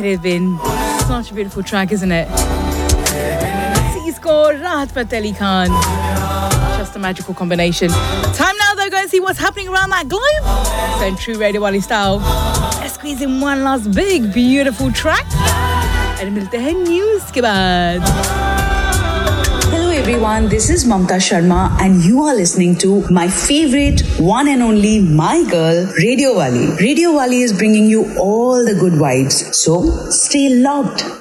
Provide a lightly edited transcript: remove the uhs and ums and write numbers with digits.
It has been such a beautiful track, isn't it? C-Score, Rahat Fateh Ali Khan. Just a magical combination. Time now though, go and see what's happening around that globe. So in true Radio Wali style, let's squeeze in one last big, beautiful track. And milte hain news ke baad. Hello everyone, this is Mamta Sharma and you are listening to my favorite one and only My Girl, Radio Wali. Radio Wali is bringing you all the good vibes. So stay locked.